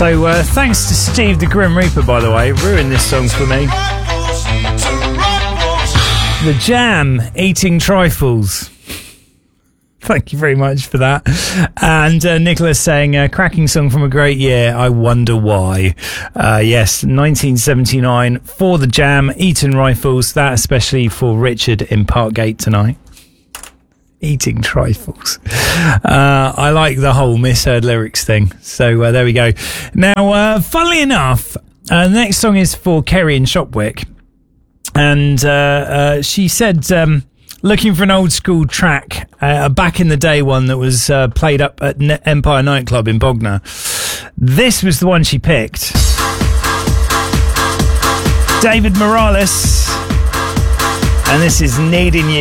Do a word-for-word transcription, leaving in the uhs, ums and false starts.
So uh, thanks to Steve the Grim Reaper, by the way, ruined this song for me. The Jam, Eating Trifles. Thank you very much for that. And uh, Nicholas saying, uh, cracking song from a great year, I wonder why. Uh, yes, nineteen seventy-nine for The Jam, Eating Rifles, that especially for Richard in Parkgate tonight. Eating trifles. Uh, I like the whole misheard lyrics thing. So uh, there we go. Now, uh, funnily enough, uh, the next song is for Kerry in Shopwick. And uh, uh, she said, um, looking for an old school track, uh, back in the day one that was uh, played up at ne- Empire Nightclub in Bognor. This was the one she picked. David Morales. And this is Needing You.